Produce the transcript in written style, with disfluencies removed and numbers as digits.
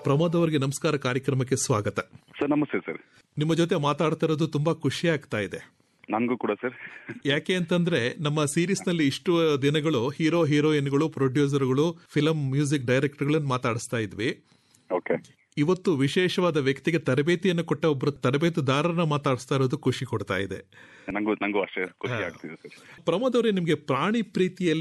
ಪ್ರಮೋದ್ ಅವರಿಗೆ ನಮಸ್ಕಾರ, ಕಾರ್ಯಕ್ರಮಕ್ಕೆ ಸ್ವಾಗತ. ಸರ್ ನಮಸ್ತೆ ಸರ್. ನಿಮ್ಮ ಜೊತೆ ಮಾತಾಡ್ತಾ ಇರೋದು ತುಂಬಾ ಖುಷಿ ಆಗ್ತಾ ಇದೆ. ನನಗೂ ಕೂಡ ಸರ್. ಯಾಕೆ ಅಂತಂದ್ರೆ ನಮ್ಮ ಸೀರೀಸ್ ನಲ್ಲಿ ಇಷ್ಟು ದಿನಗಳು ಹೀರೋ ಹೀರೋಯಿನ್ಗಳು, ಪ್ರೊಡ್ಯೂಸರ್ಗಳು, ಫಿಲಂ ಮ್ಯೂಸಿಕ್ ಡೈರೆಕ್ಟರ್ಗಳನ್ನು ಮಾತಾಡಿಸ್ತಾ ಇದ್ವಿ. ಓಕೆ. ಇವತ್ತು ವಿಶೇಷವಾದ ವ್ಯಕ್ತಿಗೆ ತರಬೇತಿಯನ್ನು ಕೊಟ್ಟ ಒಬ್ಬರು ತರಬೇತುದಾರರನ್ನ ಮಾತಾಡಿಸ್ತಾ ಇರೋದು ಖುಷಿ ಕೊಡ್ತಾ ಇದೆ. ನಂಗೂ ಅಷ್ಟೇ ಖುಷಿ ಆಗ್ತಿದೆ ಸರ್. ಪ್ರಮೋದ್ ಅವರೇ, ನಿಮ್ಗೆ ಪ್ರಾಣಿ ಪ್ರೀತಿಯಲ್ಲಿ